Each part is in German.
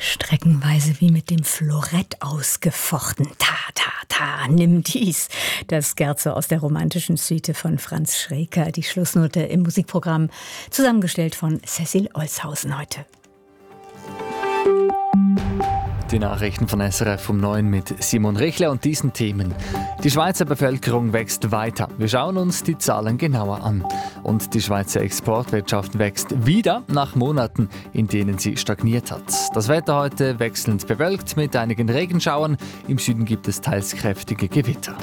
Streckenweise wie mit dem Florett ausgefochten. Ta, ta, ta, nimm dies. Das Scherzo aus der romantischen Suite von Franz Schreker. Die Schlussnote im Musikprogramm, zusammengestellt von Cecil Olshausen heute. Die Nachrichten von SRF um 9 mit Simon Richler und diesen Themen. Die Schweizer Bevölkerung wächst weiter. Wir schauen uns die Zahlen genauer an. Und die Schweizer Exportwirtschaft wächst wieder nach Monaten, in denen sie stagniert hat. Das Wetter heute wechselnd bewölkt mit einigen Regenschauern. Im Süden gibt es teils kräftige Gewitter.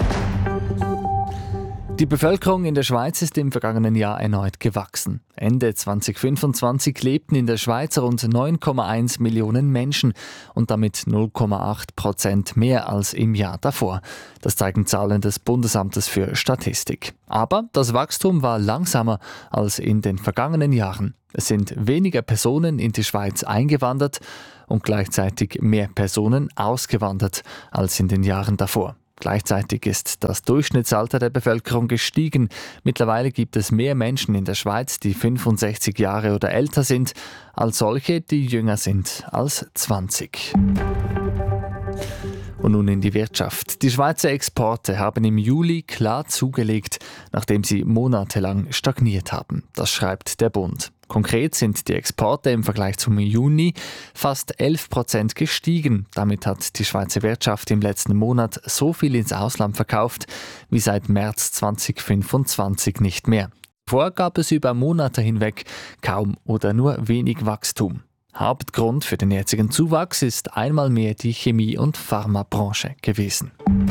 Die Bevölkerung in der Schweiz ist im vergangenen Jahr erneut gewachsen. Ende 2025 lebten in der Schweiz rund 9,1 Millionen Menschen und damit 0,8% mehr als im Jahr davor. Das zeigen Zahlen des Bundesamtes für Statistik. Aber das Wachstum war langsamer als in den vergangenen Jahren. Es sind weniger Personen in die Schweiz eingewandert und gleichzeitig mehr Personen ausgewandert als in den Jahren davor. Gleichzeitig ist das Durchschnittsalter der Bevölkerung gestiegen. Mittlerweile gibt es mehr Menschen in der Schweiz, die 65 Jahre oder älter sind, als solche, die jünger sind als 20. Und nun in die Wirtschaft. Die Schweizer Exporte haben im Juli klar zugelegt, nachdem sie monatelang stagniert haben. Das schreibt der Bund. Konkret sind die Exporte im Vergleich zum Juni fast 11% gestiegen. Damit hat die Schweizer Wirtschaft im letzten Monat so viel ins Ausland verkauft wie seit März 2025 nicht mehr. Vorher gab es über Monate hinweg kaum oder nur wenig Wachstum. Hauptgrund für den jetzigen Zuwachs ist einmal mehr die Chemie- und Pharmabranche gewesen.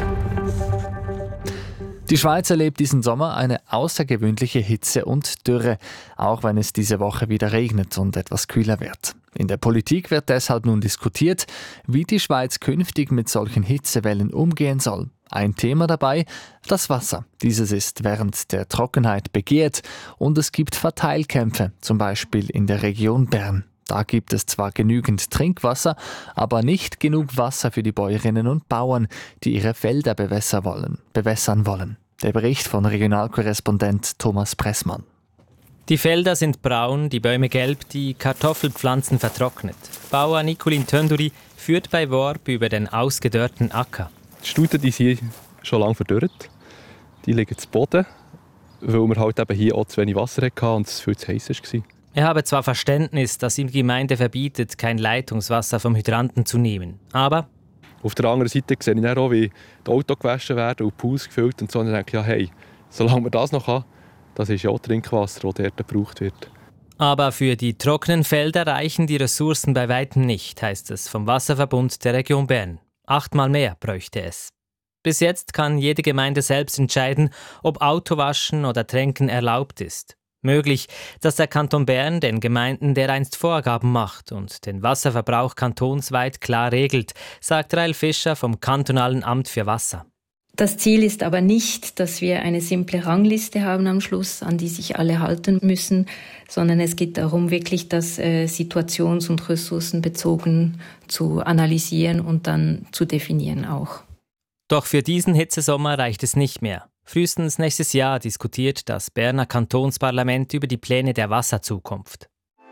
Die Schweiz erlebt diesen Sommer eine außergewöhnliche Hitze und Dürre, auch wenn es diese Woche wieder regnet und etwas kühler wird. In der Politik wird deshalb nun diskutiert, wie die Schweiz künftig mit solchen Hitzewellen umgehen soll. Ein Thema dabei, das Wasser. Dieses ist während der Trockenheit begehrt und es gibt Verteilkämpfe, zum Beispiel in der Region Bern. Da gibt es zwar genügend Trinkwasser, aber nicht genug Wasser für die Bäuerinnen und Bauern, die ihre Felder bewässern wollen. Der Bericht von Regionalkorrespondent Thomas Pressmann. Die Felder sind braun, die Bäume gelb, die Kartoffelpflanzen vertrocknet. Bauer Nicolin Tönduri führt bei Worb über den ausgedörrten Acker. Die Stuten die sind schon lange verdürrt. Die liegen zu Boden, weil wir halt eben hier auch zu wenig Wasser hatten und es viel zu heiß war. Er habe zwar Verständnis, dass ihm die Gemeinde verbietet, kein Leitungswasser vom Hydranten zu nehmen, aber auf der anderen Seite sehe ich dann auch, wie die Autos gewaschen werden und die Pools gefüllt und so. Und dann denke ich, ja, hey, solange man das noch kann, das ist ja auch Trinkwasser, das dort gebraucht wird. Aber für die trockenen Felder reichen die Ressourcen bei weitem nicht, heißt es vom Wasserverbund der Region Bern. 8-mal mehr bräuchte es. Bis jetzt kann jede Gemeinde selbst entscheiden, ob Autowaschen oder Tränken erlaubt ist. Möglich, dass der Kanton Bern den Gemeinden dereinst Vorgaben macht und den Wasserverbrauch kantonsweit klar regelt, sagt Rael Fischer vom Kantonalen Amt für Wasser. Das Ziel ist aber nicht, dass wir eine simple Rangliste haben am Schluss, an die sich alle halten müssen, sondern es geht darum, wirklich das situations- und ressourcenbezogen zu analysieren und dann zu definieren auch. Doch für diesen Hitzesommer reicht es nicht mehr. Frühestens nächstes Jahr diskutiert das Berner Kantonsparlament über die Pläne der Wasserzukunft.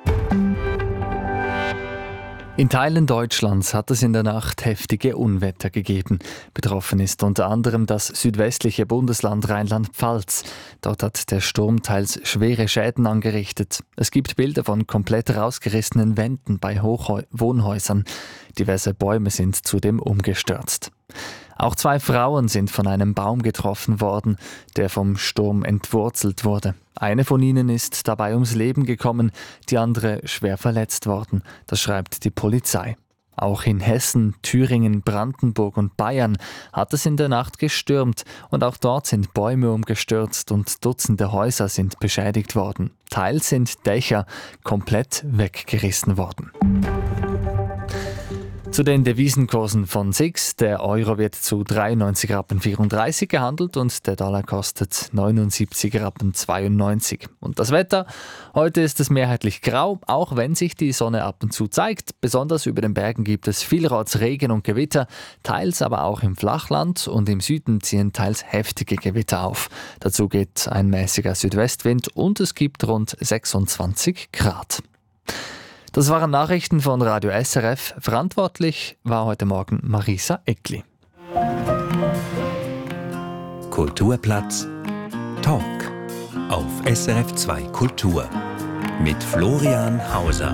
In Teilen Deutschlands hat es in der Nacht heftige Unwetter gegeben. Betroffen ist unter anderem das südwestliche Bundesland Rheinland-Pfalz. Dort hat der Sturm teils schwere Schäden angerichtet. Es gibt Bilder von komplett rausgerissenen Wänden bei Wohnhäusern. Diverse Bäume sind zudem umgestürzt. Auch 2 Frauen sind von einem Baum getroffen worden, der vom Sturm entwurzelt wurde. Eine von ihnen ist dabei ums Leben gekommen, die andere schwer verletzt worden. Das schreibt die Polizei. Auch in Hessen, Thüringen, Brandenburg und Bayern hat es in der Nacht gestürmt und auch dort sind Bäume umgestürzt und Dutzende Häuser sind beschädigt worden. Teils sind Dächer komplett weggerissen worden. Zu den Devisenkursen von SIX. Der Euro wird zu 93,34 Rappen gehandelt und der Dollar kostet 79,92 Rappen. Und das Wetter? Heute ist es mehrheitlich grau, auch wenn sich die Sonne ab und zu zeigt. Besonders über den Bergen gibt es vielerorts Regen und Gewitter, teils aber auch im Flachland und im Süden ziehen teils heftige Gewitter auf. Dazu geht ein mäßiger Südwestwind und es gibt rund 26 Grad. Das waren Nachrichten von Radio SRF. Verantwortlich war heute Morgen Marisa Eckli. Kulturplatz Talk auf SRF 2 Kultur mit Florian Hauser.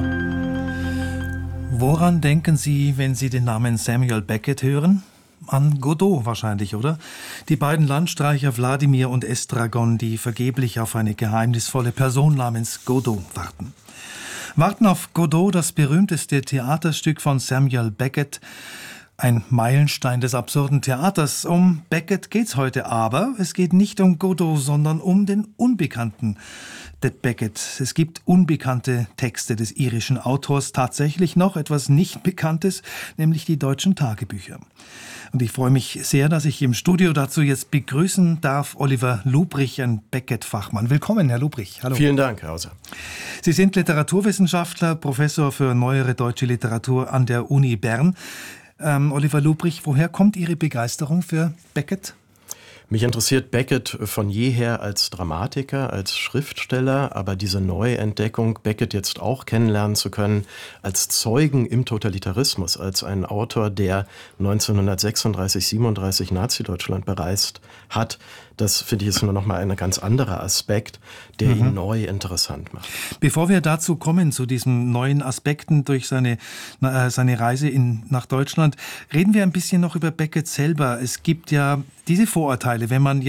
Woran denken Sie, wenn Sie den Namen Samuel Beckett hören? An Godot wahrscheinlich, oder? Die beiden Landstreicher Wladimir und Estragon, die vergeblich auf eine geheimnisvolle Person namens Godot warten. Warten auf Godot, das berühmteste Theaterstück von Samuel Beckett. Ein Meilenstein des absurden Theaters. Um Beckett geht's heute, aber es geht nicht um Godot, sondern um den Unbekannten Beckett. Es gibt unbekannte Texte des irischen Autors, tatsächlich noch etwas nicht Bekanntes, nämlich die deutschen Tagebücher. Und ich freue mich sehr, dass ich im Studio dazu jetzt begrüßen darf Oliver Lubrich, ein Beckett-Fachmann. Willkommen, Herr Lubrich. Hallo. Vielen Dank, Herr Hauser. Sie sind Literaturwissenschaftler, Professor für neuere deutsche Literatur an der Uni Bern. Oliver Lubrich, woher kommt Ihre Begeisterung für Beckett? Mich interessiert Beckett von jeher als Dramatiker, als Schriftsteller, aber diese Neuentdeckung, Beckett jetzt auch kennenlernen zu können, als Zeugen im Totalitarismus, als ein Autor, der 1936, 37 Nazi-Deutschland bereist hat, das finde ich ist nur noch mal ein ganz anderer Aspekt, der ihn neu interessant macht. Bevor wir dazu kommen, zu diesen neuen Aspekten durch seine Reise nach Deutschland, reden wir ein bisschen noch über Beckett selber. Es gibt ja diese Vorurteile, wenn man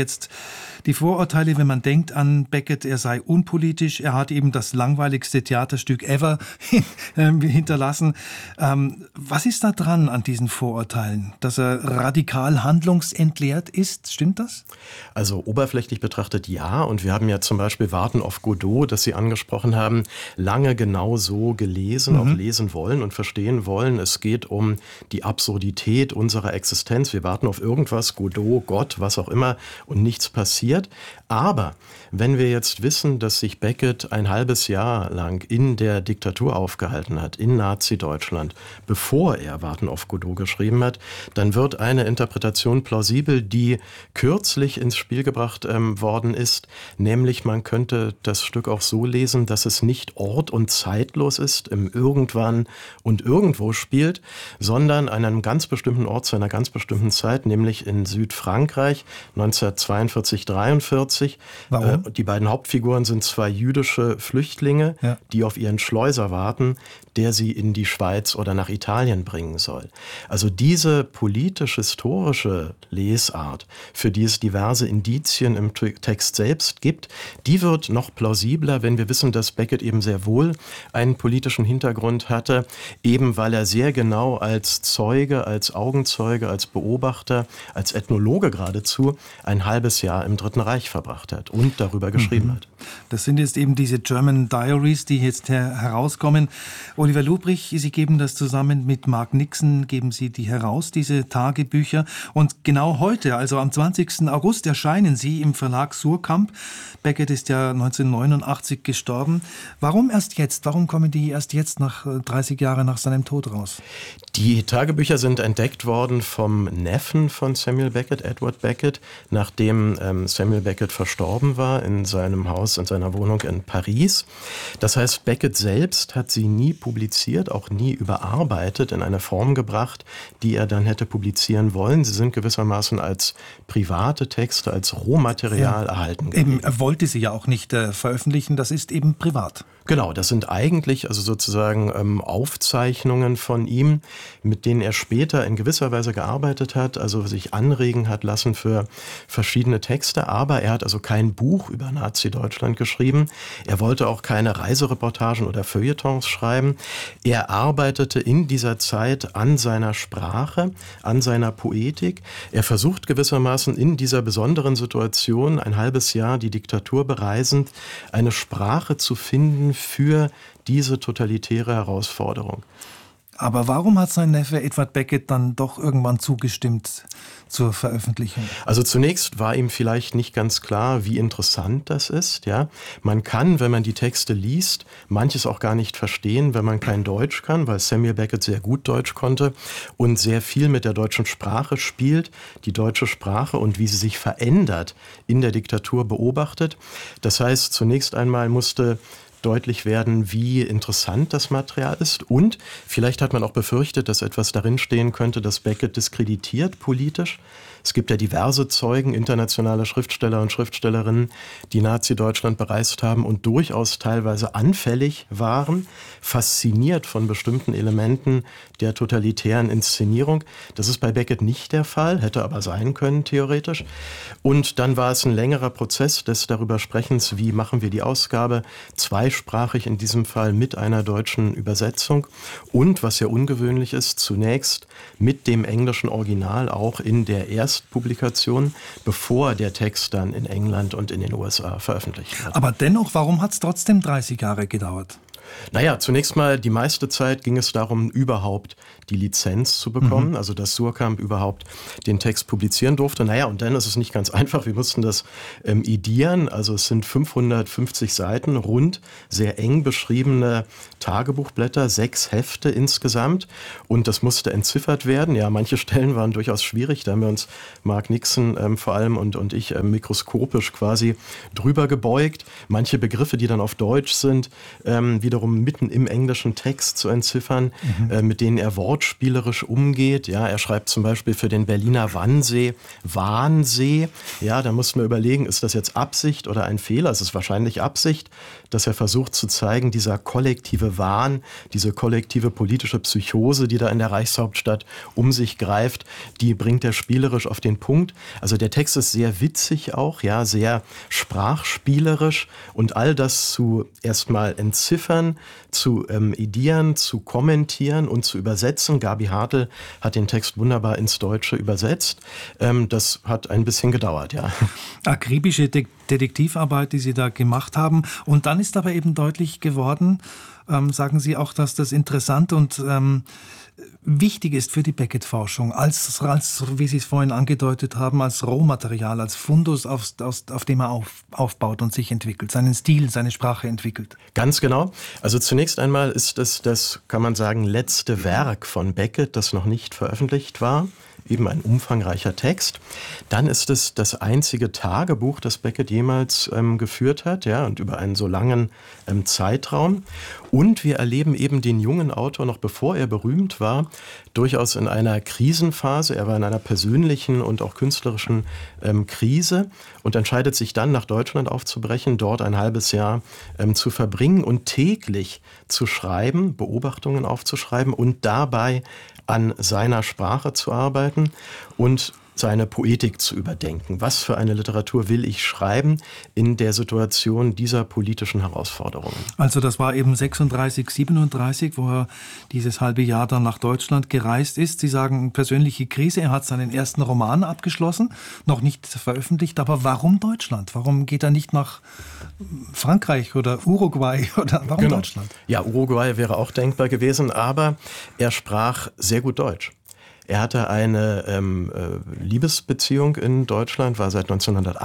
denkt an Beckett, er sei unpolitisch, er hat eben das langweiligste Theaterstück ever hinterlassen. Was ist da dran an diesen Vorurteilen? Dass er radikal handlungsentleert ist, stimmt das? Also oberflächlich betrachtet ja, und wir haben ja zum Beispiel Warten auf Godot, das Sie angesprochen haben, lange genau so gelesen, auch lesen wollen und verstehen wollen. Es geht um die Absurdität unserer Existenz. Wir warten auf irgendwas, Godot, Gott, was auch immer, und nichts passiert. Aber wenn wir jetzt wissen, dass sich Beckett ein halbes Jahr lang in der Diktatur aufgehalten hat, in Nazi-Deutschland, bevor er Warten auf Godot geschrieben hat, dann wird eine Interpretation plausibel, die kürzlich ins Spiel gebracht worden ist, nämlich man könnte das Stück auch so lesen, dass es nicht ort- und zeitlos ist, im Irgendwann und Irgendwo spielt, sondern an einem ganz bestimmten Ort zu einer ganz bestimmten Zeit, nämlich in Südfrankreich 1942, 43. Warum? Die beiden Hauptfiguren sind zwei jüdische Flüchtlinge, die auf ihren Schleuser warten, der sie in die Schweiz oder nach Italien bringen soll. Also diese politisch-historische Lesart, für die es diverse Indizien im Text selbst gibt, die wird noch plausibler, wenn wir wissen, dass Beckett eben sehr wohl einen politischen Hintergrund hatte, eben weil er sehr genau als Zeuge, als Augenzeuge, als Beobachter, als Ethnologe geradezu ein halbes Jahr im Dritten Reich verbracht hat und darüber geschrieben hat. Das sind jetzt eben diese German Diaries, die jetzt herauskommen. Oliver Lubrich, Sie geben das zusammen mit Mark Nixon, geben Sie die heraus, diese Tagebücher. Und genau heute, also am 20. August, erscheinen sie im Verlag Suhrkamp. Beckett ist ja 1989 gestorben. Warum erst jetzt? Warum kommen die erst jetzt, nach 30 Jahren nach seinem Tod, raus? Die Tagebücher sind entdeckt worden vom Neffen von Samuel Beckett, Edward Beckett, nachdem Samuel Beckett verstorben war in seinem Haus, in seiner Wohnung in Paris. Das heißt, Beckett selbst hat sie nie publiziert, auch nie überarbeitet, in eine Form gebracht, die er dann hätte publizieren wollen. Sie sind gewissermaßen als private Texte, als Rohmaterial erhalten geblieben. Eben, er wollte sie ja auch nicht veröffentlichen, das ist eben privat. Genau, das sind eigentlich also sozusagen Aufzeichnungen von ihm, mit denen er später in gewisser Weise gearbeitet hat, also sich anregen hat lassen für verschiedene Texte. Aber er hat also kein Buch über Nazi-Deutschland geschrieben. Er wollte auch keine Reisereportagen oder Feuilletons schreiben. Er arbeitete in dieser Zeit an seiner Sprache, an seiner Poetik. Er versucht gewissermaßen in dieser besonderen Situation, ein halbes Jahr die Diktatur bereisend, eine Sprache zu finden für diese totalitäre Herausforderung. Aber warum hat sein Neffe Edward Beckett dann doch irgendwann zugestimmt zur Veröffentlichung? Also zunächst war ihm vielleicht nicht ganz klar, wie interessant das ist. Ja? Man kann, wenn man die Texte liest, manches auch gar nicht verstehen, wenn man kein Deutsch kann, weil Samuel Beckett sehr gut Deutsch konnte und sehr viel mit der deutschen Sprache spielt, die deutsche Sprache und wie sie sich verändert in der Diktatur beobachtet. Das heißt, zunächst einmal musste deutlich werden, wie interessant das Material ist. Und vielleicht hat man auch befürchtet, dass etwas darin stehen könnte, das Beckett diskreditiert politisch. Es gibt ja diverse Zeugen, internationale Schriftsteller und Schriftstellerinnen, die Nazi-Deutschland bereist haben und durchaus teilweise anfällig waren, fasziniert von bestimmten Elementen der totalitären Inszenierung. Das ist bei Beckett nicht der Fall, hätte aber sein können, theoretisch. Und dann war es ein längerer Prozess des darüber Sprechens, wie machen wir die Ausgabe, zweisprachig in diesem Fall mit einer deutschen Übersetzung und, was ja ungewöhnlich ist, zunächst mit dem englischen Original auch in der Erstpublikation, bevor der Text dann in England und in den USA veröffentlicht wird. Aber dennoch, warum hat es trotzdem 30 Jahre gedauert? Naja, zunächst mal, die meiste Zeit ging es darum, überhaupt die Lizenz zu bekommen, also dass Suhrkamp überhaupt den Text publizieren durfte. Naja, und dann ist es nicht ganz einfach, wir mussten das edieren, also es sind 550 Seiten, rund, sehr eng beschriebene Tagebuchblätter, 6 Hefte insgesamt und das musste entziffert werden. Ja, manche Stellen waren durchaus schwierig, da haben wir uns, Mark Nixon vor allem und ich, mikroskopisch quasi drüber gebeugt. Manche Begriffe, die dann auf Deutsch sind, wiederum mitten im englischen Text zu entziffern, mit denen er wortspielerisch umgeht. Ja, er schreibt zum Beispiel für den Berliner Wannsee Wahnsee. Ja, da muss man überlegen, ist das jetzt Absicht oder ein Fehler? Es ist wahrscheinlich Absicht, dass er versucht zu zeigen, dieser kollektive Wahn, diese kollektive politische Psychose, die da in der Reichshauptstadt um sich greift, die bringt er spielerisch auf den Punkt. Also der Text ist sehr witzig auch, ja, sehr sprachspielerisch und all das zu erstmal entziffern, zu edieren, zu kommentieren und zu übersetzen. Gabi Hartl hat den Text wunderbar ins Deutsche übersetzt. Das hat ein bisschen gedauert, ja. Akribische Detektivarbeit, die Sie da gemacht haben. Und dann ist aber eben deutlich geworden, sagen Sie auch, dass das interessant und wichtig ist für die Beckett-Forschung, als, wie Sie es vorhin angedeutet haben, als Rohmaterial, als Fundus, auf dem er aufbaut und sich entwickelt, seinen Stil, seine Sprache entwickelt. Ganz genau. Also zunächst einmal ist es das, kann man sagen, letzte Werk von Beckett, das noch nicht veröffentlicht war. Eben ein umfangreicher Text. Dann ist es das einzige Tagebuch, das Beckett jemals geführt hat, ja, und über einen so langen Zeitraum. Und wir erleben eben den jungen Autor, noch bevor er berühmt war, durchaus in einer Krisenphase. Er war in einer persönlichen und auch künstlerischen Krise und entscheidet sich dann, nach Deutschland aufzubrechen, dort ein halbes Jahr zu verbringen und täglich zu schreiben, Beobachtungen aufzuschreiben und dabei an seiner Sprache zu arbeiten und seine Poetik zu überdenken. Was für eine Literatur will ich schreiben in der Situation dieser politischen Herausforderungen? Also das war eben 36, 37, wo er dieses halbe Jahr dann nach Deutschland gereist ist. Sie sagen, persönliche Krise, er hat seinen ersten Roman abgeschlossen, noch nicht veröffentlicht, aber warum Deutschland? Warum geht er nicht nach Frankreich oder Uruguay oder warum Deutschland? Ja, Uruguay wäre auch denkbar gewesen, aber er sprach sehr gut Deutsch. Er hatte eine Liebesbeziehung in Deutschland, war seit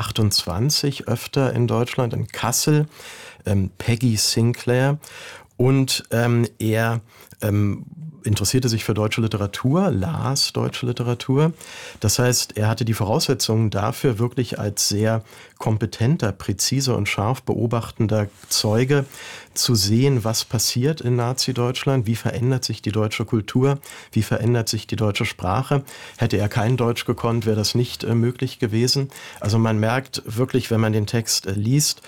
1928 öfter in Deutschland, in Kassel, Peggy Sinclair. Und er interessierte sich für deutsche Literatur, las deutsche Literatur. Das heißt, er hatte die Voraussetzungen dafür, wirklich als sehr kompetenter, präziser und scharf beobachtender Zeuge zu sehen, was passiert in Nazi-Deutschland, wie verändert sich die deutsche Kultur, wie verändert sich die deutsche Sprache. Hätte er kein Deutsch gekonnt, wäre das nicht möglich gewesen. Also man merkt wirklich, wenn man den Text liest,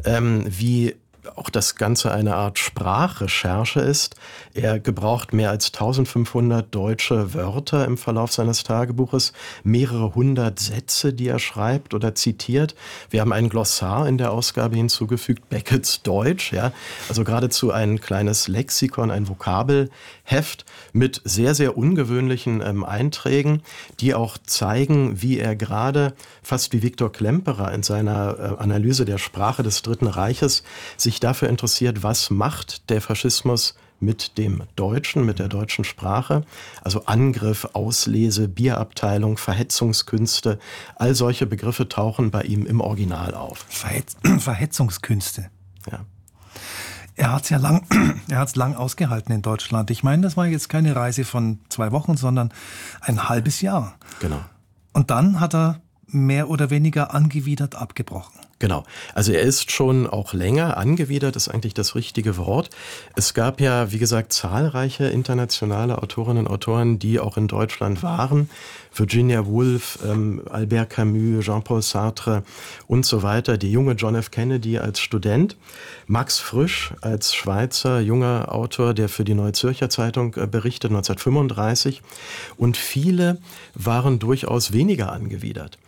wie auch das Ganze eine Art Sprachrecherche ist. Er gebraucht mehr als 1500 deutsche Wörter im Verlauf seines Tagebuches, mehrere hundert Sätze, die er schreibt oder zitiert. Wir haben ein Glossar in der Ausgabe hinzugefügt, Becketts Deutsch, ja, also geradezu ein kleines Lexikon, ein Vokabelheft mit sehr, sehr ungewöhnlichen Einträgen, die auch zeigen, wie er gerade, fast wie Viktor Klemperer in seiner Analyse der Sprache des Dritten Reiches, sich dafür interessiert, was macht der Faschismus mit dem Deutschen, mit der deutschen Sprache. Also Angriff, Auslese, Bierabteilung, Verhetzungskünste, all solche Begriffe tauchen bei ihm im Original auf. Verhetzungskünste. Ja. Er hat es lang ausgehalten in Deutschland. Ich meine, das war jetzt keine Reise von 2 Wochen, sondern ein halbes Jahr. Genau. Und dann hat er mehr oder weniger angewidert abgebrochen. Genau. Also er ist schon auch länger angewidert, ist eigentlich das richtige Wort. Es gab ja, wie gesagt, zahlreiche internationale Autorinnen und Autoren, die auch in Deutschland waren. Virginia Woolf, Albert Camus, Jean-Paul Sartre und so weiter. Der junge John F. Kennedy als Student. Max Frisch als Schweizer junger Autor, der für die Neue Zürcher Zeitung berichtet, 1935. Und viele waren durchaus weniger angewidert.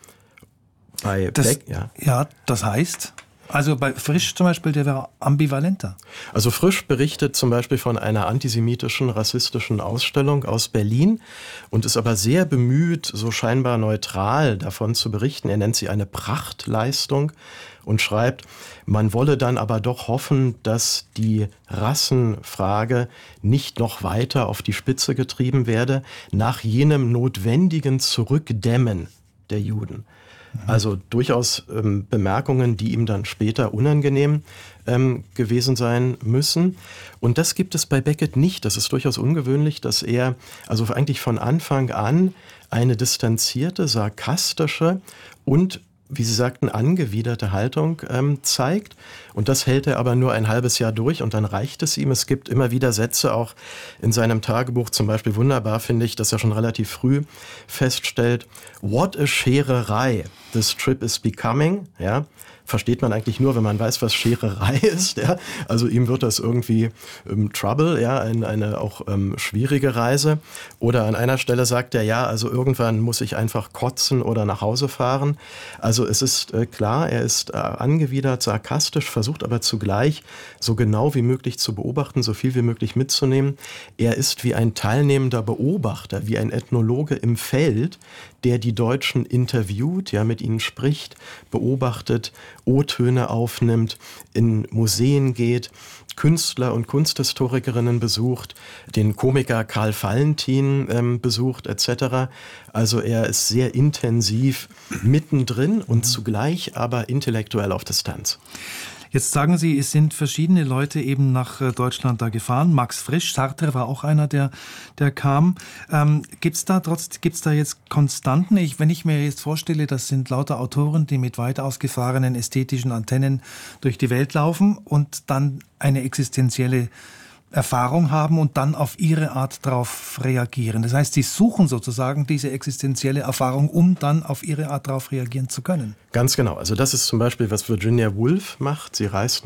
Das heißt, also bei Frisch zum Beispiel, der wäre ambivalenter. Also Frisch berichtet zum Beispiel von einer antisemitischen, rassistischen Ausstellung aus Berlin und ist aber sehr bemüht, so scheinbar neutral davon zu berichten. Er nennt sie eine Prachtleistung und schreibt, man wolle dann aber doch hoffen, dass die Rassenfrage nicht noch weiter auf die Spitze getrieben werde, nach jenem notwendigen Zurückdämmen der Juden. Also durchaus Bemerkungen, die ihm dann später unangenehm gewesen sein müssen. Und das gibt es bei Beckett nicht. Das ist durchaus ungewöhnlich, dass er also eigentlich von Anfang an eine distanzierte, sarkastische und, wie Sie sagten, angewiderte Haltung zeigt. Und das hält er aber nur ein halbes Jahr durch und dann reicht es ihm. Es gibt immer wieder Sätze auch in seinem Tagebuch, zum Beispiel wunderbar finde ich, dass er schon relativ früh feststellt, what a Schererei this trip is becoming, ja. Versteht man eigentlich nur, wenn man weiß, was Schererei ist. Ja? Also ihm wird das irgendwie Trouble, ja, eine auch schwierige Reise. Oder an einer Stelle sagt er, ja, also irgendwann muss ich einfach kotzen oder nach Hause fahren. Also es ist klar, er ist angewidert, sarkastisch, versucht aber zugleich so genau wie möglich zu beobachten, so viel wie möglich mitzunehmen. Er ist wie ein teilnehmender Beobachter, wie ein Ethnologe im Feld, der die Deutschen interviewt, ja, mit ihnen spricht, beobachtet, O-Töne aufnimmt, in Museen geht, Künstler und Kunsthistorikerinnen besucht, den Komiker Karl Valentin besucht etc. Also er ist sehr intensiv mittendrin und zugleich aber intellektuell auf Distanz. Jetzt sagen Sie, es sind verschiedene Leute eben nach Deutschland da gefahren. Max Frisch, Sartre war auch einer, der kam. Gibt's da jetzt Konstanten? Wenn ich mir jetzt vorstelle, das sind lauter Autoren, die mit weit ausgefahrenen ästhetischen Antennen durch die Welt laufen und dann eine existenzielle Erfahrung haben und dann auf ihre Art darauf reagieren. Das heißt, sie suchen sozusagen diese existenzielle Erfahrung, um dann auf ihre Art darauf reagieren zu können. Ganz genau. Also das ist zum Beispiel, was Virginia Woolf macht. Sie reist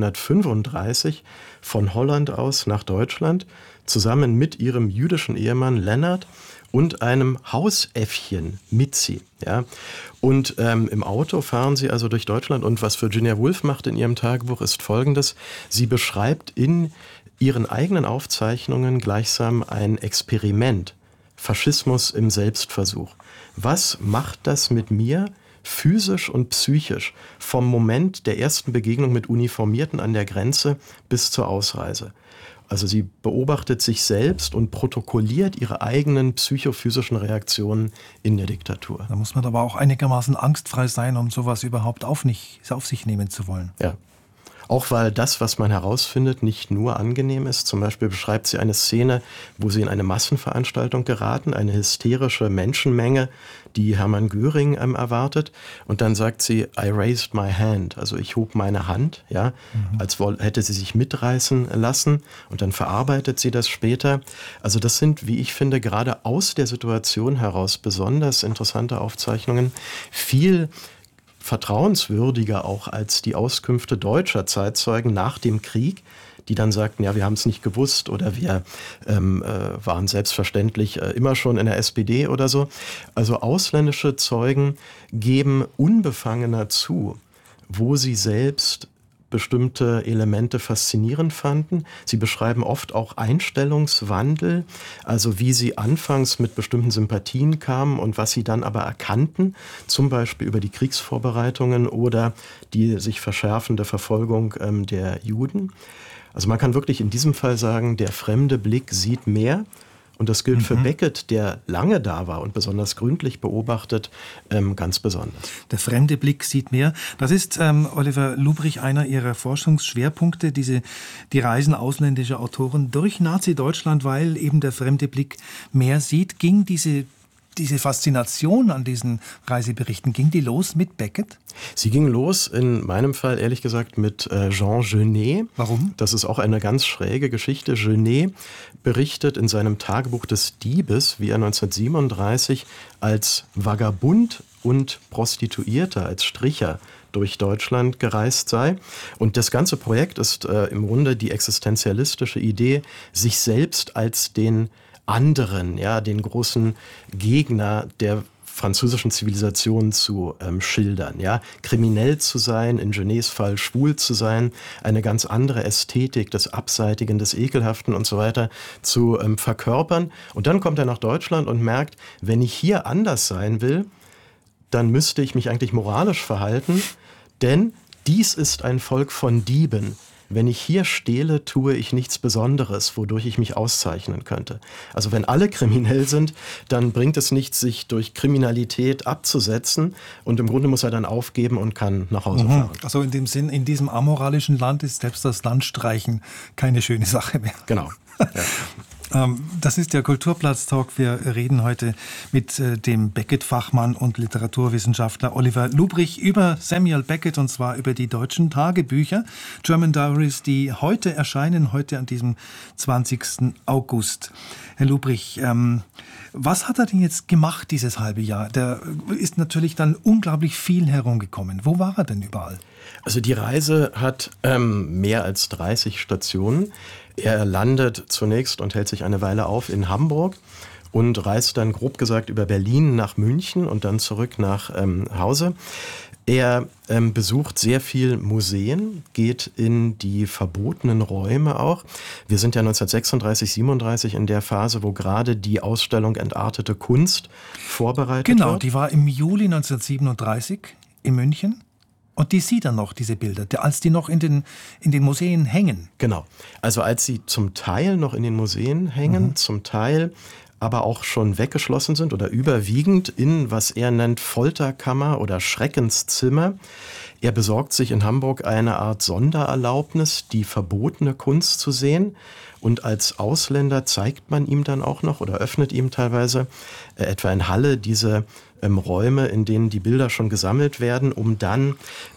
1935 von Holland aus nach Deutschland, zusammen mit ihrem jüdischen Ehemann Leonard und einem Hausäffchen Mitzi. Ja? Und im Auto fahren sie also durch Deutschland. Und was Virginia Woolf macht in ihrem Tagebuch ist Folgendes. Sie beschreibt in ihren eigenen Aufzeichnungen gleichsam ein Experiment. Faschismus im Selbstversuch. Was macht das mit mir physisch und psychisch vom Moment der ersten Begegnung mit Uniformierten an der Grenze bis zur Ausreise? Also sie beobachtet sich selbst und protokolliert ihre eigenen psychophysischen Reaktionen in der Diktatur. Da muss man aber auch einigermaßen angstfrei sein, um sowas überhaupt auf sich nehmen zu wollen. Ja. Auch weil das, was man herausfindet, nicht nur angenehm ist. Zum Beispiel beschreibt sie eine Szene, wo sie in eine Massenveranstaltung geraten, eine hysterische Menschenmenge, die Hermann Göring erwartet. Und dann sagt sie, I raised my hand, also ich hob meine Hand, ja, als hätte sie sich mitreißen lassen. Und dann verarbeitet sie das später. Also das sind, wie ich finde, gerade aus der Situation heraus besonders interessante Aufzeichnungen. Viel vertrauenswürdiger auch als die Auskünfte deutscher Zeitzeugen nach dem Krieg, die dann sagten, ja, wir haben es nicht gewusst oder wir waren selbstverständlich immer schon in der SPD oder so. Also ausländische Zeugen geben unbefangener zu, wo sie selbst bestimmte Elemente faszinierend fanden. Sie beschreiben oft auch Einstellungswandel, also wie sie anfangs mit bestimmten Sympathien kamen und was sie dann aber erkannten, zum Beispiel über die Kriegsvorbereitungen oder die sich verschärfende Verfolgung der Juden. Also man kann wirklich in diesem Fall sagen, der fremde Blick sieht mehr. Und das gilt für Beckett, der lange da war und besonders gründlich beobachtet, ganz besonders. Der fremde Blick sieht mehr. Das ist, Oliver Lubrich, einer Ihrer Forschungsschwerpunkte, die Reisen ausländischer Autoren durch Nazi-Deutschland, weil eben der fremde Blick mehr sieht. Ging diese diese Faszination an diesen Reiseberichten, ging die los mit Beckett? Sie ging los, in meinem Fall ehrlich gesagt, mit Jean Genet. Warum? Das ist auch eine ganz schräge Geschichte. Genet berichtet in seinem Tagebuch des Diebes, wie er 1937 als Vagabund und Prostituierter, als Stricher durch Deutschland gereist sei. Und das ganze Projekt ist im Grunde die existenzialistische Idee, sich selbst als den anderen, ja, den großen Gegner der französischen Zivilisation zu schildern. Ja? Kriminell zu sein, in Genets Fall schwul zu sein, eine ganz andere Ästhetik des Abseitigen, des Ekelhaften und so weiter zu verkörpern. Und dann kommt er nach Deutschland und merkt, wenn ich hier anders sein will, dann müsste ich mich eigentlich moralisch verhalten, denn dies ist ein Volk von Dieben. Wenn ich hier stehle, tue ich nichts Besonderes, wodurch ich mich auszeichnen könnte. Also wenn alle kriminell sind, dann bringt es nichts, sich durch Kriminalität abzusetzen. Und im Grunde muss er dann aufgeben und kann nach Hause fahren. Also in dem Sinn, in diesem amoralischen Land ist selbst das Landstreichen keine schöne Sache mehr. Genau. Ja. Das ist der Kulturplatz-Talk. Wir reden heute mit dem Beckett-Fachmann und Literaturwissenschaftler Oliver Lubrich über Samuel Beckett, und zwar über die deutschen Tagebücher, German Diaries, die heute erscheinen, heute an diesem 20. August. Herr Lubrich, was hat er denn jetzt gemacht dieses halbe Jahr? Der ist natürlich dann unglaublich viel herumgekommen. Wo war er denn überall? Also die Reise hat mehr als 30 Stationen. Er landet zunächst und hält sich eine Weile auf in Hamburg und reist dann grob gesagt über Berlin nach München und dann zurück nach Hause. Er besucht sehr viel Museen, geht in die verbotenen Räume auch. Wir sind ja 1936, 37 in der Phase, wo gerade die Ausstellung Entartete Kunst vorbereitet wird. Genau, die war im Juli 1937 in München. Und die sieht er noch, diese Bilder, als die noch in den Museen hängen. Genau. Also als sie zum Teil noch in den Museen hängen, zum Teil aber auch schon weggeschlossen sind oder überwiegend in, was er nennt, Folterkammer oder Schreckenszimmer. Er besorgt sich in Hamburg eine Art Sondererlaubnis, die verbotene Kunst zu sehen. Und als Ausländer zeigt man ihm dann auch noch oder öffnet ihm teilweise etwa in Halle diese Räume, in denen die Bilder schon gesammelt werden, um dann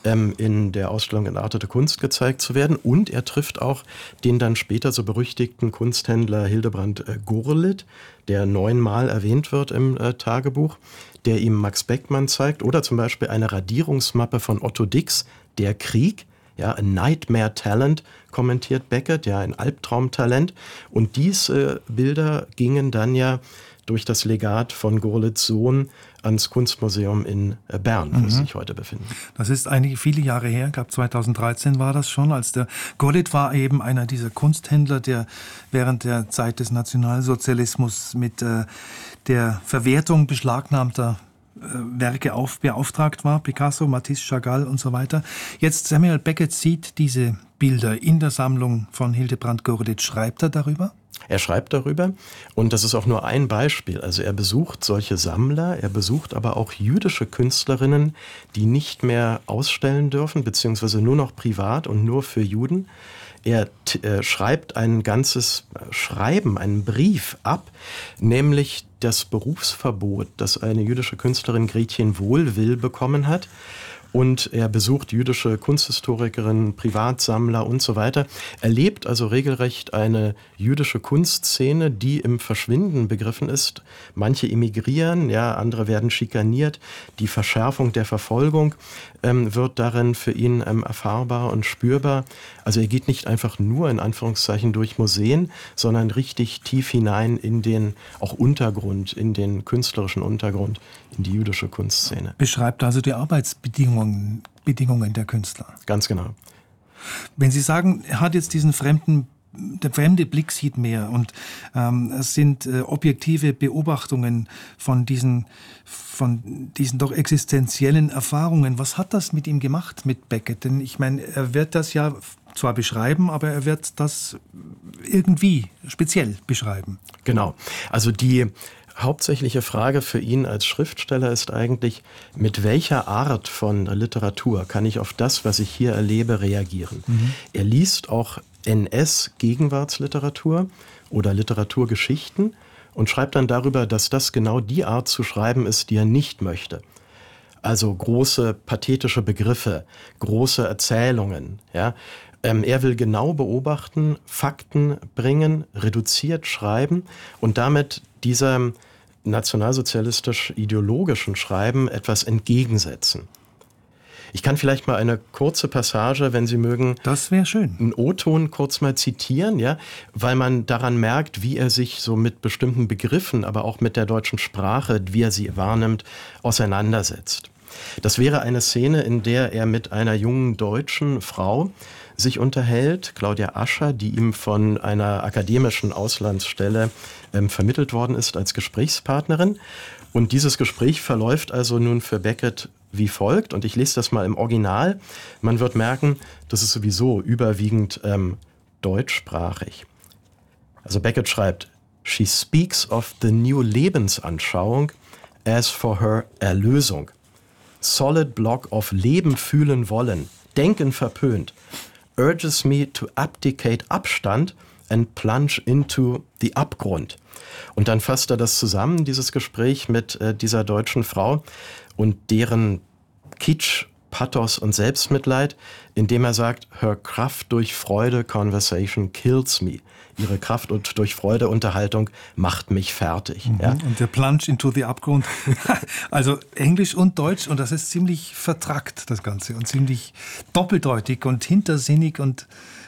in der Ausstellung Entartete Kunst gezeigt zu werden. Und er trifft auch den dann später so berüchtigten Kunsthändler Hildebrand Gurlitt, der 9-mal erwähnt wird im Tagebuch, der ihm Max Beckmann zeigt. Oder zum Beispiel eine Radierungsmappe von Otto Dix, Der Krieg. Ja, a Nightmare Talent, kommentiert Beckett, ja, ein Albtraumtalent. Und diese Bilder gingen dann ja durch das Legat von Gurlitts Sohn ans Kunstmuseum in Bern, wo sie sich heute befinden. Das ist einige viele Jahre her, ich glaube 2013 war das schon, als der Gurlitt war eben einer dieser Kunsthändler, der während der Zeit des Nationalsozialismus mit der Verwertung beschlagnahmter Werke beauftragt war, Picasso, Matisse, Chagall und so weiter. Jetzt Samuel Beckett sieht diese Bilder in der Sammlung von Hildebrand Gurlitt. Schreibt er darüber? Er schreibt darüber und das ist auch nur ein Beispiel. Also er besucht solche Sammler, er besucht aber auch jüdische Künstlerinnen, die nicht mehr ausstellen dürfen, beziehungsweise nur noch privat und nur für Juden. Er schreibt ein ganzes Schreiben, einen Brief ab, nämlich das Berufsverbot, das eine jüdische Künstlerin Gretchen Wohlwill bekommen hat. Und er besucht jüdische Kunsthistorikerinnen, Privatsammler und so weiter. Erlebt also regelrecht eine jüdische Kunstszene, die im Verschwinden begriffen ist. Manche emigrieren, ja, andere werden schikaniert. Die Verschärfung der Verfolgung wird darin für ihn erfahrbar und spürbar. Also er geht nicht einfach nur in Anführungszeichen durch Museen, sondern richtig tief hinein in den auch Untergrund, in den künstlerischen Untergrund, in die jüdische Kunstszene. Beschreibt also die Arbeitsbedingungen der Künstler. Ganz genau. Wenn Sie sagen, er hat jetzt diesen der fremde Blick sieht mehr und es sind objektive Beobachtungen von diesen doch existenziellen Erfahrungen. Was hat das mit ihm gemacht, mit Beckett? Denn ich meine, er wird das ja zwar beschreiben, aber er wird das irgendwie speziell beschreiben. Genau. Also die hauptsächliche Frage für ihn als Schriftsteller ist eigentlich, mit welcher Art von Literatur kann ich auf das, was ich hier erlebe, reagieren? Er liest auch NS-Gegenwartsliteratur oder Literaturgeschichten und schreibt dann darüber, dass das genau die Art zu schreiben ist, die er nicht möchte. Also große pathetische Begriffe, große Erzählungen. Ja. Er will genau beobachten, Fakten bringen, reduziert schreiben und damit dieser nationalsozialistisch-ideologischen Schreiben etwas entgegensetzen. Ich kann vielleicht mal eine kurze Passage, wenn Sie mögen, das wäre schön, einen O-Ton kurz mal zitieren, ja, weil man daran merkt, wie er sich so mit bestimmten Begriffen, aber auch mit der deutschen Sprache, wie er sie wahrnimmt, auseinandersetzt. Das wäre eine Szene, in der er mit einer jungen deutschen Frau sich unterhält, Claudia Ascher, die ihm von einer akademischen Auslandsstelle vermittelt worden ist als Gesprächspartnerin. Und dieses Gespräch verläuft also nun für Beckett wie folgt. Und ich lese das mal im Original. Man wird merken, das ist sowieso überwiegend deutschsprachig. Also Beckett schreibt, "She speaks of the new Lebensanschauung as for her Erlösung. Solid block of Leben fühlen wollen, Denken verpönt, urges me to abdicate Abstand and plunge into the Abgrund." Und dann fasst er das zusammen, dieses Gespräch mit dieser deutschen Frau und deren Kitsch, Pathos und Selbstmitleid, indem er sagt, "Her Kraft durch Freude Conversation kills me." Ihre Kraft und durch Freude Unterhaltung macht mich fertig. Mhm. Ja. Und der Plunge into the Abgrund. Also Englisch und Deutsch, und das ist ziemlich vertrackt, das Ganze, und ziemlich doppeldeutig und hintersinnig und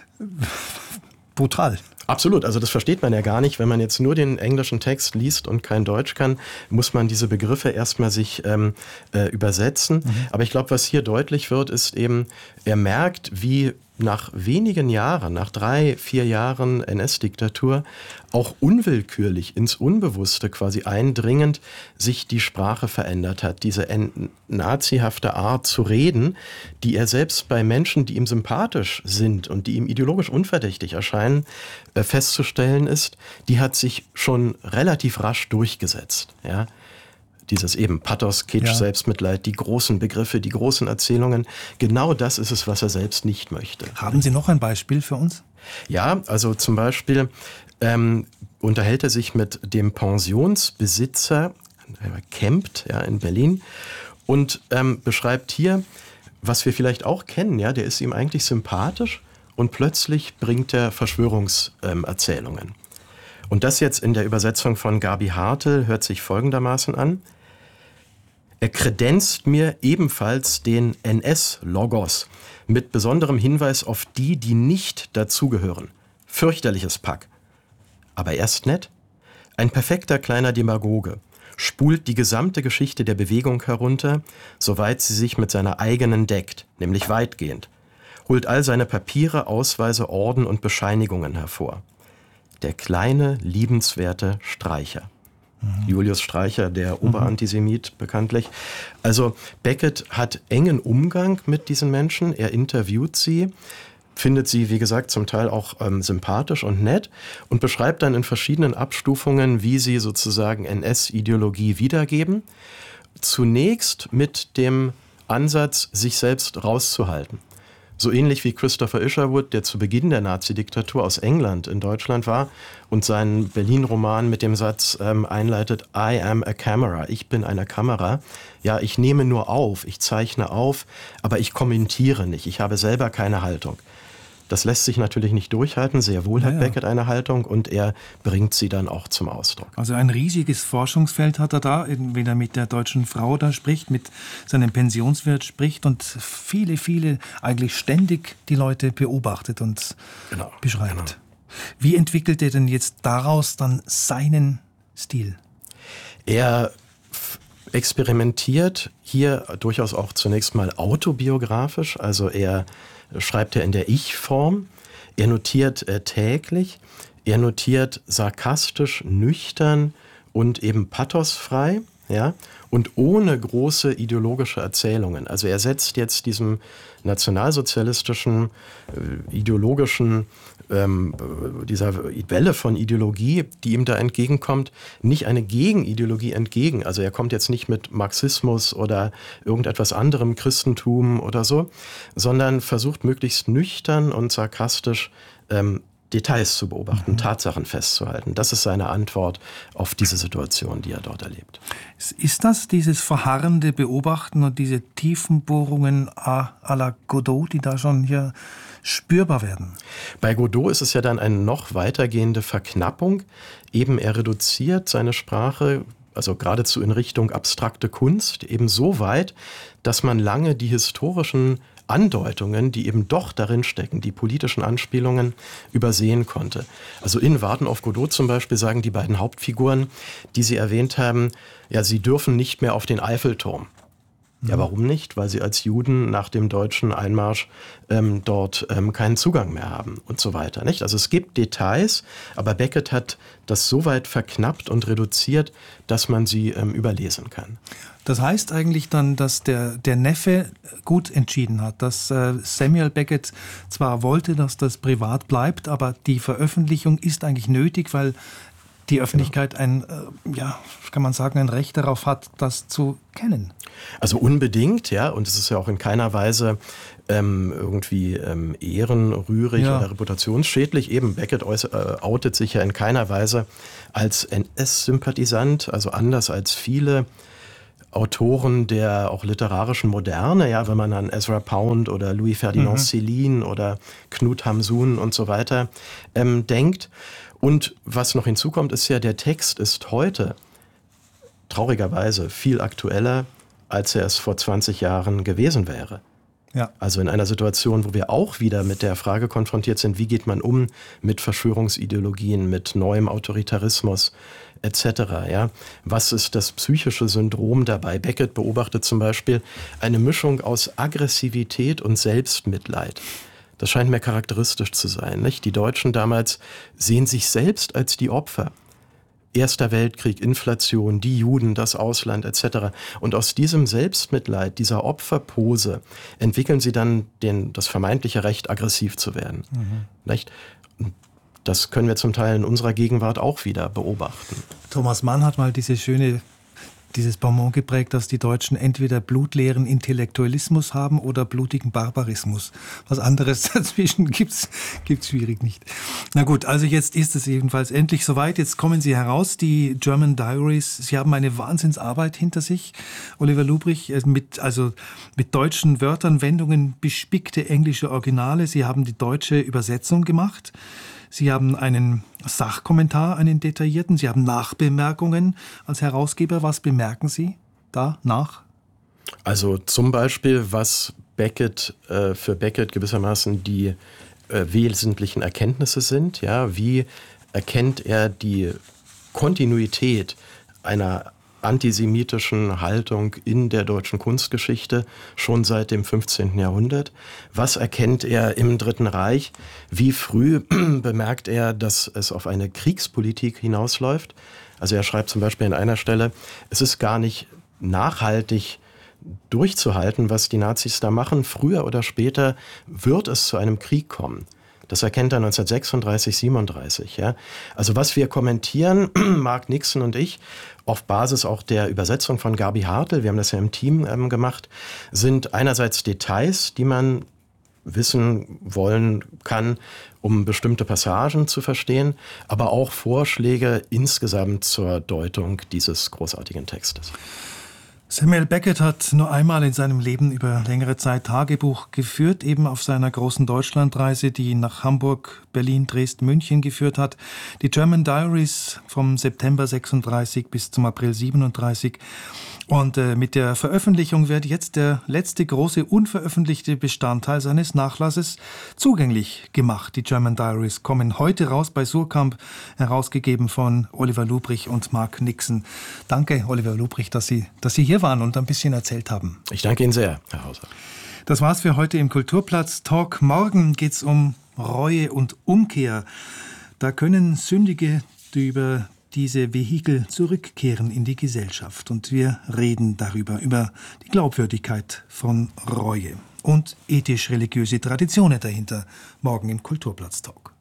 brutal. Absolut, also das versteht man ja gar nicht. Wenn man jetzt nur den englischen Text liest und kein Deutsch kann, muss man diese Begriffe erstmal sich übersetzen. Aber ich glaube, was hier deutlich wird, ist eben, er merkt, wie nach wenigen Jahren, nach 3-4 Jahren NS-Diktatur, auch unwillkürlich ins Unbewusste quasi eindringend sich die Sprache verändert hat. Diese nazihafte Art zu reden, die er selbst bei Menschen, die ihm sympathisch sind und die ihm ideologisch unverdächtig erscheinen, festzustellen ist, die hat sich schon relativ rasch durchgesetzt. Ja? Dieses eben Pathos, Kitsch, Selbstmitleid, die großen Begriffe, die großen Erzählungen. Genau das ist es, was er selbst nicht möchte. Haben Sie noch ein Beispiel für uns? Ja, also zum Beispiel unterhält er sich mit dem Pensionsbesitzer, Kempt, ja, in Berlin, und beschreibt hier, was wir vielleicht auch kennen, ja, der ist ihm eigentlich sympathisch und plötzlich bringt er Verschwörungserzählungen. Und das jetzt in der Übersetzung von Gabi Hartl hört sich folgendermaßen an. Er kredenzt mir ebenfalls den NS-Logos mit besonderem Hinweis auf die, die nicht dazugehören. Fürchterliches Pack. Aber er ist nett. Ein perfekter kleiner Demagoge. Spult die gesamte Geschichte der Bewegung herunter, soweit sie sich mit seiner eigenen deckt, nämlich weitgehend. Holt all seine Papiere, Ausweise, Orden und Bescheinigungen hervor. Der kleine, liebenswerte Streicher. Julius Streicher, der Oberantisemit bekanntlich. Also Beckett hat engen Umgang mit diesen Menschen. Er interviewt sie, findet sie, wie gesagt, zum Teil auch sympathisch und nett und beschreibt dann in verschiedenen Abstufungen, wie sie sozusagen NS-Ideologie wiedergeben. Zunächst mit dem Ansatz, sich selbst rauszuhalten. So ähnlich wie Christopher Isherwood, der zu Beginn der Nazi-Diktatur aus England in Deutschland war und seinen Berlin-Roman mit dem Satz einleitet, "I am a camera", ich bin eine Kamera. Ja, ich nehme nur auf, ich zeichne auf, aber ich kommentiere nicht, ich habe selber keine Haltung. Das lässt sich natürlich nicht durchhalten, sehr wohl hat Beckett eine Haltung und er bringt sie dann auch zum Ausdruck. Also ein riesiges Forschungsfeld hat er da, wenn er mit der deutschen Frau da spricht, mit seinem Pensionswirt spricht und viele, eigentlich ständig die Leute beobachtet und beschreibt. Genau. Wie entwickelt er denn jetzt daraus dann seinen Stil? Er experimentiert hier durchaus auch zunächst mal autobiografisch, also er schreibt er in der Ich-Form, er notiert täglich, er notiert sarkastisch, nüchtern und eben pathosfrei, ja, und ohne große ideologische Erzählungen. Also er setzt jetzt diesem nationalsozialistischen, ideologischen, dieser Welle von Ideologie, die ihm da entgegenkommt, nicht eine Gegenideologie entgegen. Also er kommt jetzt nicht mit Marxismus oder irgendetwas anderem, Christentum oder so, sondern versucht möglichst nüchtern und sarkastisch Details zu beobachten, Tatsachen festzuhalten. Das ist seine Antwort auf diese Situation, die er dort erlebt. Ist das dieses verharrende Beobachten und diese Tiefenbohrungen à la Godot, die da schon hier spürbar werden? Bei Godot ist es ja dann eine noch weitergehende Verknappung. Eben er reduziert seine Sprache, also geradezu in Richtung abstrakte Kunst, eben so weit, dass man lange die historischen Andeutungen, die eben doch darin stecken, die politischen Anspielungen, übersehen konnte. Also in Warten auf Godot zum Beispiel sagen die beiden Hauptfiguren, die Sie erwähnt haben, ja, sie dürfen nicht mehr auf den Eiffelturm. Ja, warum nicht? Weil sie als Juden nach dem deutschen Einmarsch dort keinen Zugang mehr haben und so weiter. Nicht? Also es gibt Details, aber Beckett hat das so weit verknappt und reduziert, dass man sie überlesen kann. Das heißt eigentlich dann, dass der Neffe gut entschieden hat, dass Samuel Beckett zwar wollte, dass das privat bleibt, aber die Veröffentlichung ist eigentlich nötig, weil die Öffentlichkeit ein Recht darauf hat, das zu kennen. Also unbedingt, ja, und es ist ja auch in keiner Weise ehrenrührig oder reputationsschädlich. Eben Beckett outet sich ja in keiner Weise als NS-Sympathisant, also anders als viele Autoren der auch literarischen Moderne, ja, wenn man an Ezra Pound oder Louis Ferdinand Céline oder Knut Hamsun und so weiter denkt. Und was noch hinzukommt, ist ja, der Text ist heute traurigerweise viel aktueller, als er es vor 20 Jahren gewesen wäre. Ja. Also in einer Situation, wo wir auch wieder mit der Frage konfrontiert sind, wie geht man um mit Verschwörungsideologien, mit neuem Autoritarismus etc. Ja? Was ist das psychische Syndrom dabei? Beckett beobachtet zum Beispiel eine Mischung aus Aggressivität und Selbstmitleid. Das scheint mir charakteristisch zu sein. Nicht? Die Deutschen damals sehen sich selbst als die Opfer. Erster Weltkrieg, Inflation, die Juden, das Ausland etc. Und aus diesem Selbstmitleid, dieser Opferpose, entwickeln sie dann das vermeintliche Recht, aggressiv zu werden. Nicht? Das können wir zum Teil in unserer Gegenwart auch wieder beobachten. Thomas Mann hat mal dieses Bonmot geprägt, dass die Deutschen entweder blutleeren Intellektualismus haben oder blutigen Barbarismus. Was anderes dazwischen gibt's schwierig nicht. Na gut, also jetzt ist es jedenfalls endlich soweit. Jetzt kommen Sie heraus, die German Diaries. Sie haben eine Wahnsinnsarbeit hinter sich, Oliver Lubrich, mit deutschen Wörtern, Wendungen bespickte englische Originale. Sie haben die deutsche Übersetzung gemacht. Sie haben einen Sachkommentar, einen detaillierten. Sie haben Nachbemerkungen als Herausgeber. Was bemerken Sie da nach? Also zum Beispiel, was für Beckett gewissermaßen die wesentlichen Erkenntnisse sind. Ja, wie erkennt er die Kontinuität einer antisemitischen Haltung in der deutschen Kunstgeschichte schon seit dem 15. Jahrhundert. Was erkennt er im Dritten Reich? Wie früh bemerkt er, dass es auf eine Kriegspolitik hinausläuft? Also er schreibt zum Beispiel an einer Stelle, es ist gar nicht nachhaltig durchzuhalten, was die Nazis da machen. Früher oder später wird es zu einem Krieg kommen. Das erkennt er 1936, 37. Ja? Also was wir kommentieren, Mark Nixon und ich, auf Basis auch der Übersetzung von Gabi Hartl, wir haben das ja im Team gemacht, sind einerseits Details, die man wissen wollen kann, um bestimmte Passagen zu verstehen, aber auch Vorschläge insgesamt zur Deutung dieses großartigen Textes. Samuel Beckett hat nur einmal in seinem Leben über längere Zeit Tagebuch geführt, eben auf seiner großen Deutschlandreise, die ihn nach Hamburg, Berlin, Dresden, München geführt hat. Die German Diaries vom September 36 bis zum April 37. Und mit der Veröffentlichung wird jetzt der letzte große unveröffentlichte Bestandteil seines Nachlasses zugänglich gemacht. Die German Diaries kommen heute raus bei Suhrkamp, herausgegeben von Oliver Lubrich und Mark Nixon. Danke, Oliver Lubrich, dass Sie hier waren und ein bisschen erzählt haben. Ich danke Ihnen sehr, Herr Hauser. Das war's für heute im Kulturplatz Talk. Morgen geht's um Reue und Umkehr. Da können Sündige, die über diese Vehikel zurückkehren in die Gesellschaft. Und wir reden darüber, über die Glaubwürdigkeit von Reue und ethisch-religiöse Traditionen dahinter, morgen im Kulturplatz Talk.